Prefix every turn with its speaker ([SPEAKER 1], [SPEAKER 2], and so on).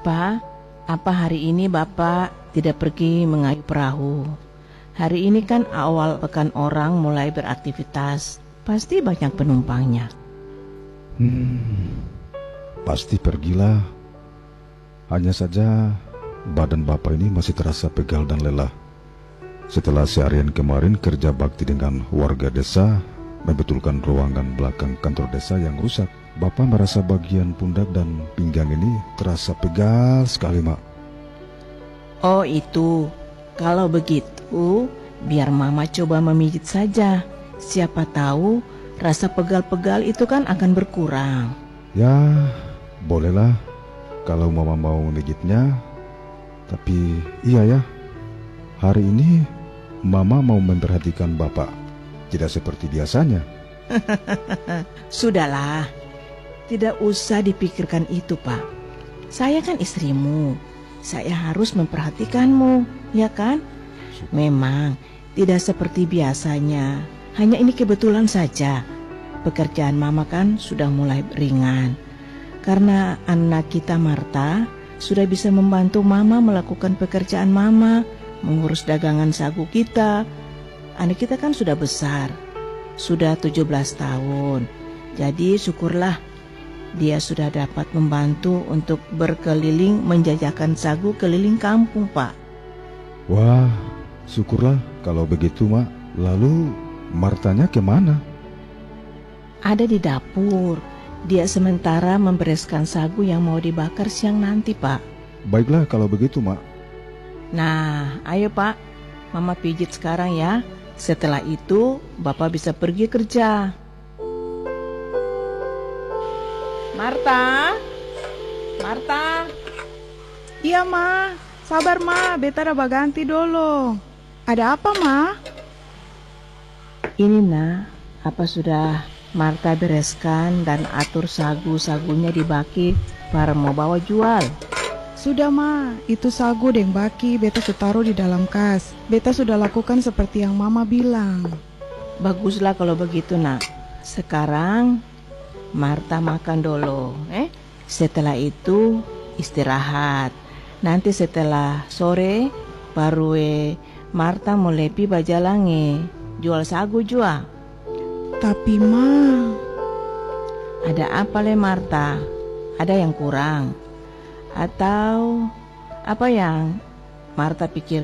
[SPEAKER 1] Pak, apa hari ini Bapak tidak pergi mengayuh perahu? Hari ini kan awal pekan orang mulai beraktivitas. Pasti banyak penumpangnya.
[SPEAKER 2] Pasti pergilah. Hanya saja badan Bapak ini masih terasa pegal dan lelah. Setelah seharian kemarin kerja bakti dengan warga desa, membetulkan ruangan belakang kantor desa yang rusak, Bapak merasa bagian pundak dan pinggang ini terasa pegal sekali, Mak.
[SPEAKER 1] Oh itu, kalau begitu biar Mama coba memijit saja. Siapa tahu rasa pegal-pegal itu kan akan berkurang.
[SPEAKER 2] Ya, bolehlah kalau Mama mau memijitnya. Tapi iya ya, hari ini Mama mau memperhatikan Bapak, tidak seperti biasanya.
[SPEAKER 1] Sudahlah, tidak usah dipikirkan itu, Pak. Saya kan istrimu, saya harus memperhatikanmu, ya kan? Memang tidak seperti biasanya, hanya ini kebetulan saja. Pekerjaan Mama kan sudah mulai ringan, karena anak kita Marta sudah bisa membantu Mama melakukan pekerjaan Mama, mengurus dagangan sagu kita. Anak kita kan sudah besar, sudah 17 tahun. Jadi syukurlah dia sudah dapat membantu untuk berkeliling menjajakan sagu keliling kampung, Pak.
[SPEAKER 2] Wah, syukurlah kalau begitu, Mak. Lalu Martanya kemana?
[SPEAKER 1] Ada di dapur. Dia sementara membereskan sagu yang mau dibakar siang nanti, Pak.
[SPEAKER 2] Baiklah kalau begitu, Mak.
[SPEAKER 1] Nah, ayo Pak, Mama pijit sekarang ya. Setelah itu, Bapak bisa pergi kerja. Marta? Marta?
[SPEAKER 3] Iya, Ma. Sabar, Ma. Beta ada baganti dulu. Ada apa, Ma?
[SPEAKER 1] Ini nak, apa sudah Marta bereskan dan atur sagu-sagunya dibaki para mau bawa jual?
[SPEAKER 3] Sudah, Ma. Itu sagu deng baki beta sudah taruh di dalam kas. Beta sudah lakukan seperti yang Mama bilang.
[SPEAKER 1] Baguslah kalau begitu nak. Sekarang Marta makan dulu. Setelah itu istirahat. Nanti setelah sore baru Marta mau lepi bajalange jual sagu jua.
[SPEAKER 3] Tapi Ma,
[SPEAKER 1] ada apa le Marta? Ada yang kurang? Atau apa yang Marta pikir